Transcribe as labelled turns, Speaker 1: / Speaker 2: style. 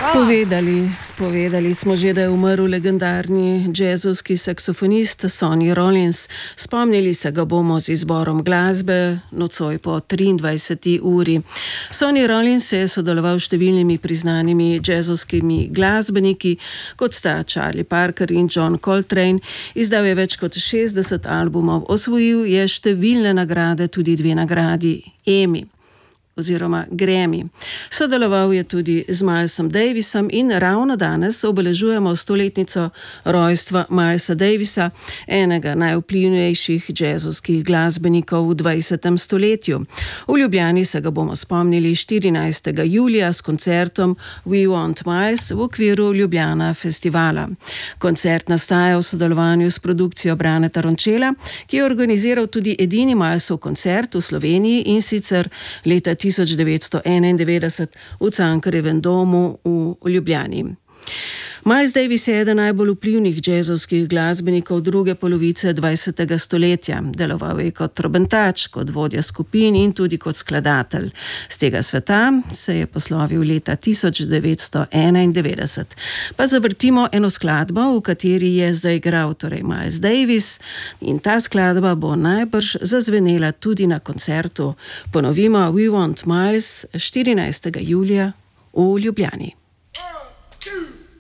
Speaker 1: Povedali smo že, da je umrl legendarni jazzovski saksofonist Sonny Rollins. Spomnili se ga bomo z izborom glasbe nocoj po 23. uri. Sonny Rollins je sodeloval s številnimi priznanimi jazzovskimi glasbeniki, kot sta Charlie Parker in John Coltrane. Izdal je več kot 60 albumov, osvojil je številne nagrade, tudi 2 nagradi Emmy oziroma Grammy. Sodeloval je tudi z Milesom Davisom in ravno danes obeležujemo 100-letnico rojstva Milesa Davisa, enega najvplivnejših jazzovskih glasbenikov v 20. stoletju. V Ljubljani se ga bomo spomnili 14. julija s koncertom We Want Miles v okviru Ljubljana festivala. Koncert nastaja v sodelovanju s produkcijo Braneta Rončela, ki je organiziral tudi edini Milesov koncert v Sloveniji, in sicer leta 1991 v Cankarjevem domu v Ljubljani. Miles Davis je eden najbolj vplivnih jazzovskih glasbenikov druge polovice 20. stoletja. Deloval je kot trobentač, kot vodja skupin in tudi kot skladatelj. Z tega sveta se je poslovil leta 1991. Pa zavrtimo eno skladbo, v kateri je zaigral Miles Davis, in ta skladba bo najbrž zazvenela tudi na koncertu. Ponovimo We Want Miles 14. julija v Ljubljani.